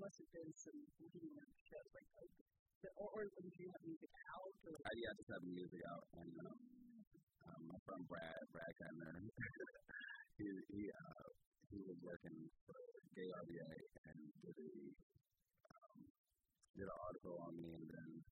must have been some leading up shows, or did you have music out? Or? Yeah, I just have music out, and my friend Brad Kentner, he was working for Gay RBA and did an article on me, and then